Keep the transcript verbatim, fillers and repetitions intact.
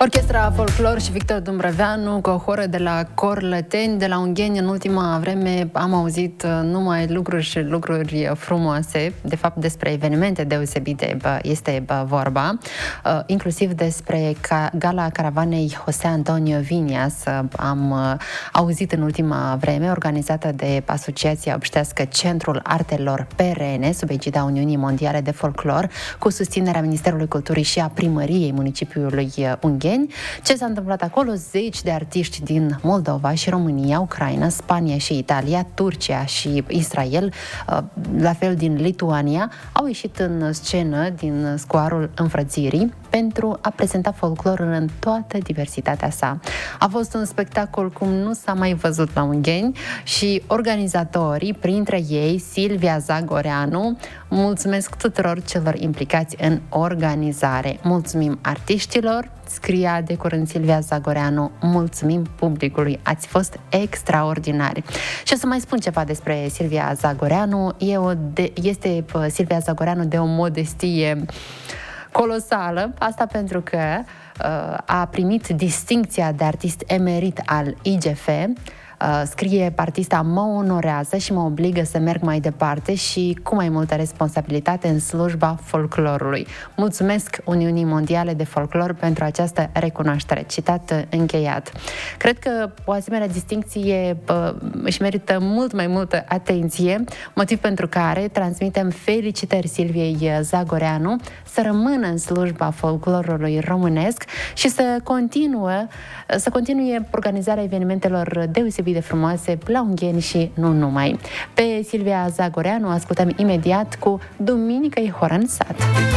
Orchestra Folklor și Victor Dumbreveanu, cu o horă de la Corlăteni, de la Ungheni. În ultima vreme am auzit numai lucruri și lucruri frumoase. De fapt, despre evenimente deosebite este vorba, inclusiv despre Gala Caravanei José Antonio Viñas. Am auzit în ultima vreme, organizată de Asociația Obștească Centrul Artelor Perene, sub egida Uniunii Mondiale de Folklor, cu susținerea Ministerului Culturii și a Primăriei Municipiului Ungheni. Ce s-a întâmplat acolo? Zeci de artiști din Moldova și România, Ucraina, Spania și Italia, Turcia și Israel, la fel din Lituania, au ieșit în scenă din scoarul Înfrățirii pentru a prezenta folclorul în toată diversitatea sa. A fost un spectacol cum nu s-a mai văzut la Ungheni și organizatorii, printre ei Silvia Zagoreanu, mulțumesc tuturor celor implicați în organizare. Mulțumim artiștilor, scria de curând Silvia Zagoreanu, mulțumim publicului, ați fost extraordinari. Și o să mai spun ceva despre Silvia Zagoreanu. E o de, este Silvia Zagoreanu de o modestie colosală, asta pentru că uh, a primit distincția de artist emerit al I G F. Uh, scrie artista, mă onorează și mă obligă să merg mai departe și cu mai multă responsabilitate în slujba folclorului. Mulțumesc Uniunii Mondiale de Folclor pentru această recunoaștere. Citat încheiat. Cred că o asemenea distincție uh, își merită mult mai multă atenție, motiv pentru care transmitem felicitări Silviei Zagoreanu să rămână în slujba folclorului românesc și să continuă, să continue organizarea evenimentelor deosebit de frumoase la Ungheni și nu numai. Pe Silvia Zagoreanu ascultăm imediat cu Duminică e horă în sat.